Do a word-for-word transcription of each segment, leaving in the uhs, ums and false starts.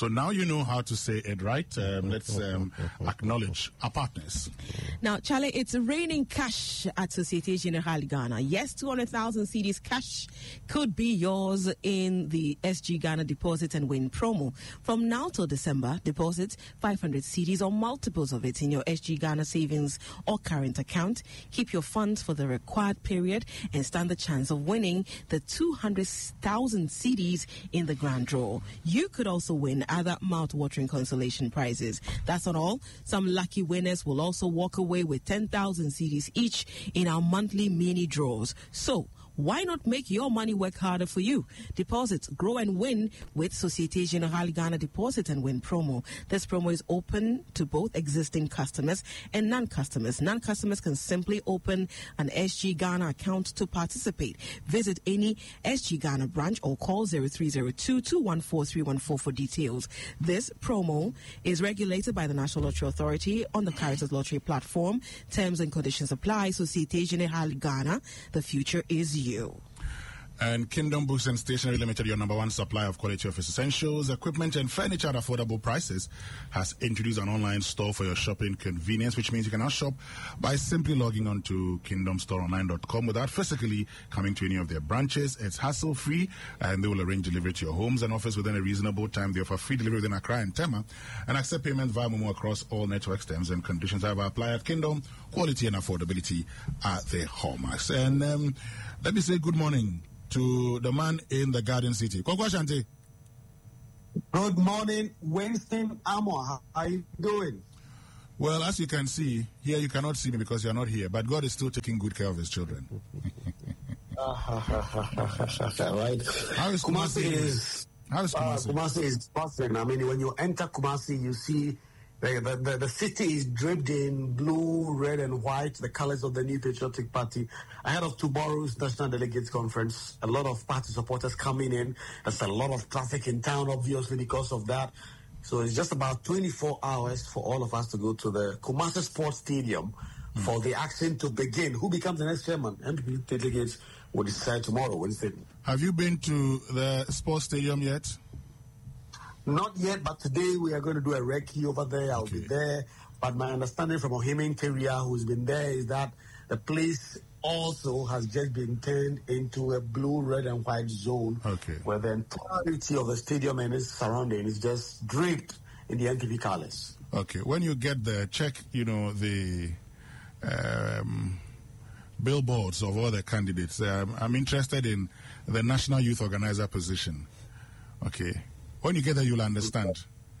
So now you know how to say it right. Um, let's um, acknowledge our partners. Now, Charlie, it's raining cash at Societe Generale Ghana. Yes, two hundred thousand C Ds cash could be yours in the S G Ghana Deposit and Win promo. From now till December, deposit five hundred C Ds or multiples of it in your S G Ghana savings or current account. Keep your funds for the required period and stand the chance of winning the two hundred thousand C Ds in the grand draw. You could also win other mouth-watering consolation prizes. That's not all. Some lucky winners will also walk away with ten thousand C Ds each in our monthly mini draws. So, why not make your money work harder for you? Deposit, grow and win with Societe Generale Ghana Deposit and Win promo. This promo is open to both existing customers and non-customers. Non-customers can simply open an S G Ghana account to participate. Visit any S G Ghana branch or call zero three zero two, two one four, three one four for details. This promo is regulated by the National Lottery Authority on the Caritas Lottery platform. Terms and conditions apply. Societe Generale Ghana. The future is you. And Kingdom Books and Stationery Limited, your number one supplier of quality office essentials, equipment and furniture at affordable prices, has introduced an online store for your shopping convenience, which means you can now shop by simply logging on to kingdom store online dot com without physically coming to any of their branches. It's hassle-free, and they will arrange delivery to your homes and office within a reasonable time. They offer free delivery within Accra and Tema, and accept payment via Momo across all networks. Terms and conditions have applied at Kingdom. Quality and affordability are their hallmarks. And um, let me say good morning to the man in the Garden City. Kokwa Shanti. Good morning, Winston Amo. How are you doing? Well, as you can see, here you cannot see me because you're not here, but God is still taking good care of his children. Right. How is Kumasi? Kumasi is, How is Kumasi? Uh, Kumasi is buzzing. I mean, when you enter Kumasi, you see the, the, the, the city is draped in blue, red, and white, the colors of the New Patriotic Party. Ahead of tomorrow's National Delegates Conference, a lot of party supporters coming in. There's a lot of traffic in town, obviously, because of that. So it's just about twenty-four hours for all of us to go to the Kumasi Sports Stadium mm. for the action to begin. Who becomes the next chairman? M P P delegates will decide tomorrow, Wednesday. Have you been to the sports stadium yet? Not yet, but today we are going to do a recce over there. I'll okay. be there. But my understanding from Ohime Interior, who's been there, is that the place also has just been turned into a blue, red, and white zone, okay. where the entirety of the stadium and its surrounding is just draped in the N P P colors. Okay. When you get there, check, you know, the um, billboards of all the candidates. Um, I'm interested in the National Youth Organizer position. Okay. When you get there, you'll understand.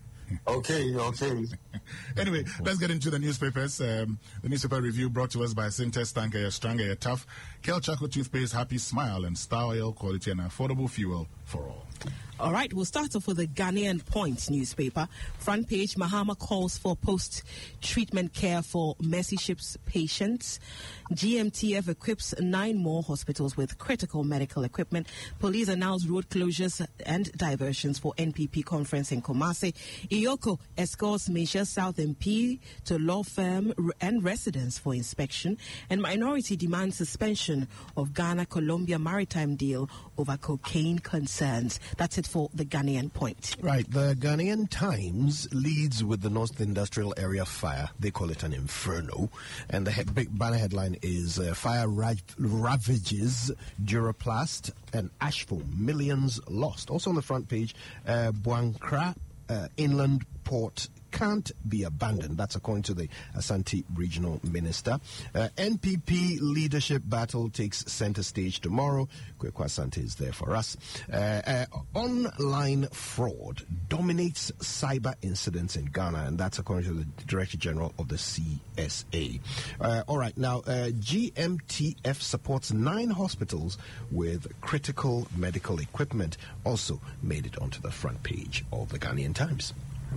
Okay, okay. Anyway, let's get into the newspapers. Um, the newspaper review brought to us by Synthes Tanker, you're stronger, you're tough. Kel Chaco Toothpaste, Happy Smile, and Star Oil, quality and affordable fuel for all. All right, we'll start off with the Ghanaian Point newspaper. Front page, Mahama calls for post-treatment care for Mercy Ships patients. G M T F equips nine more hospitals with critical medical equipment. Police announce road closures and diversions for N P P conference in Kumasi. Iyoko escorts Misha South M P to law firm and residence for inspection. And minority demands suspension of Ghana-Colombia maritime deal over cocaine concerns. That's it for the Ghanaian Point. Right. The Ghanaian Times leads with the North Industrial Area fire. They call it an inferno. And the he- big banner headline is uh, Fire ra- Ravages Duraplast and Ashful. Millions lost. Also on the front page, uh, Buankra uh, Inland Port can't be abandoned. That's according to the Asante Regional Minister. Uh, N P P leadership battle takes center stage tomorrow. Kweku Asante is there for us. Uh, uh, online fraud dominates cyber incidents in Ghana, and that's according to the Director General of the C S A. Uh, all right, now uh, G M T F supports nine hospitals with critical medical equipment. Also made it onto the front page of the Ghanaian Times.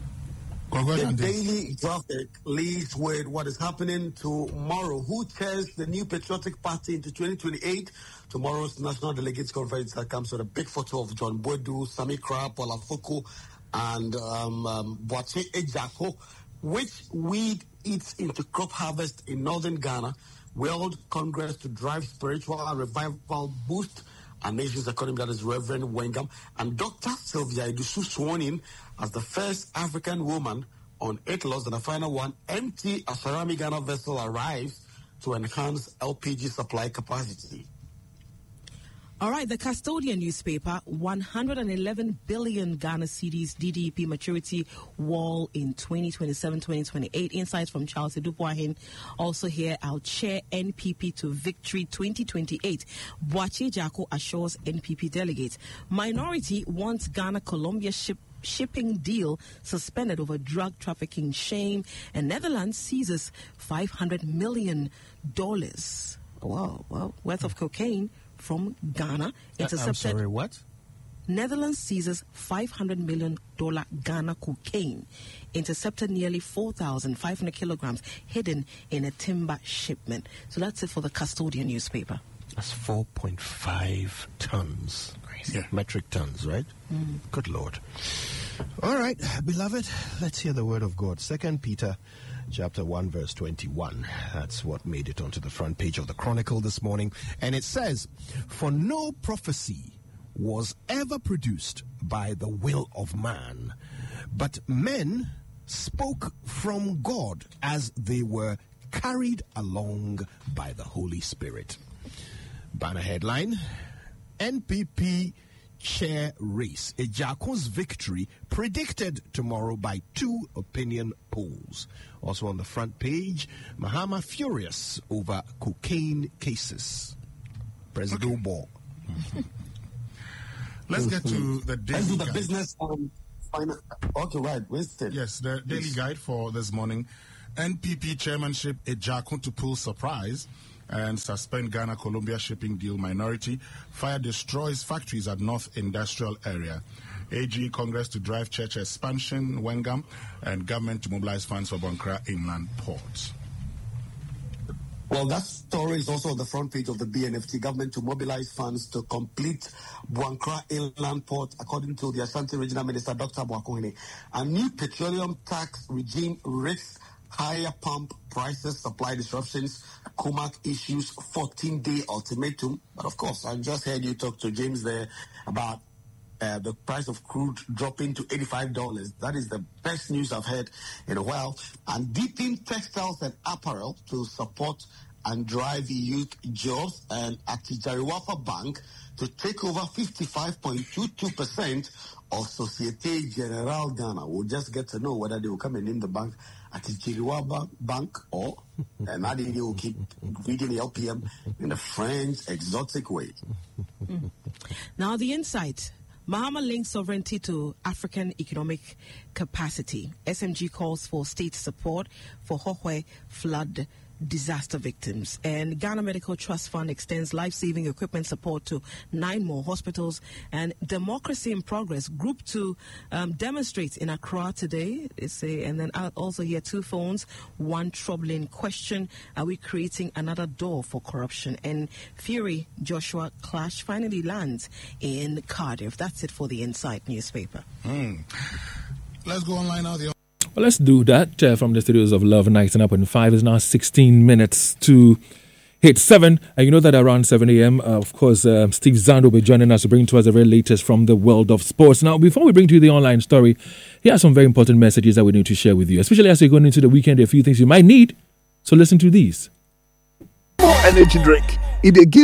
The Daily Graphic leads with what is happening tomorrow. Who chairs the New Patriotic Party into twenty twenty-eight? Tomorrow's National Delegates Conference that comes with a big photo of John Boadu, Sami Kra, Paula Foko, and um, um, Boache Ejako. Which weed eats into crop harvest in northern Ghana? World Congress to drive spiritual revival boost our nation's economy, that is Reverend Wengam, and Doctor Sylvia Idusu sworn in as the first African woman on eight lots, and the final one, M T Asarami Ghana vessel arrives to enhance L P G supply capacity. All right, the Custodian newspaper, one hundred eleven billion Ghana cedis D D E P maturity wall in twenty twenty-seven twenty twenty-eight. Insights from Charles Edupuahin. Also here, our chair N P P to victory twenty twenty-eight. Boache Jako assures N P P delegates. Minority wants Ghana-Colombia ship shipping deal suspended over drug trafficking shame. And Netherlands seizes five hundred million dollars. Wow, well, worth of cocaine from Ghana. Intercepted. I'm sorry, what? Netherlands seizes five hundred million dollars Ghana cocaine. Intercepted nearly four thousand five hundred kilograms hidden in a timber shipment. So that's it for the Custodian newspaper. That's four point five tons. Crazy. Yeah. Metric tons, right? Mm. Good Lord. All right, beloved, let's hear the word of God. Second Peter chapter one, verse twenty-one. That's what made it onto the front page of the Chronicle this morning. And it says, "For no prophecy was ever produced by the will of man, but men spoke from God as they were carried along by the Holy Spirit." Banner headline, N P P chair race. Ejako's victory predicted tomorrow by two opinion polls. Also on the front page, Mahama furious over cocaine cases. President Okay. Ball. Let's get to the daily Let's do the guide. business. Um, final. Okay, right. Wasted. Yes, the daily guide for this morning. N P P chairmanship, Ejako to pull surprise and suspend Ghana-Colombia shipping deal minority. Fire destroys factories at North Industrial Area. A G Congress to drive church expansion, Wengam, and government to mobilize funds for Bonkra Inland Port. Well, that story is also on the front page of the B N F T. Government to mobilize funds to complete Boankra Inland Port, according to the Ashanti Regional Minister, Doctor Boakohene. A new petroleum tax regime risks higher pump prices, supply disruptions. Comac issues fourteen-day ultimatum. But of course, I just heard you talk to James there about uh, the price of crude dropping to eighty-five dollars. That is the best news I've heard in a while. And deepen textiles and apparel to support and drive youth jobs. And Atijariwapa Bank to take over fifty-five point two two percent of Societe Generale Ghana. We'll just get to know whether they will come and name the bank Atijariwapa Bank or and now they will keep reading the L P M in a French exotic way. Mm. Now the insight. Mahama links sovereignty to African economic capacity. S M G calls for state support for Hohwe flood disaster victims. And Ghana Medical Trust Fund extends life-saving equipment support to nine more hospitals. And Democracy in Progress Group two um, demonstrates in Accra today. It's a, and then I'll also hear two phones, one troubling question. Are we creating another door for corruption? And Fury Joshua clash finally lands in Cardiff. That's it for the Insight newspaper. Mm. Let's go online now. The Well, let's do that uh, from the studios of Love ninety-nine point five. It's now sixteen minutes to hit seven. And you know that around seven a.m., uh, of course, uh, Steve Zand will be joining us to bring to us the very latest from the world of sports. Now, before we bring to you the online story, here are some very important messages that we need to share with you, especially as you're going into the weekend. There are a few things you might need. So listen to these. More energy drink. It gives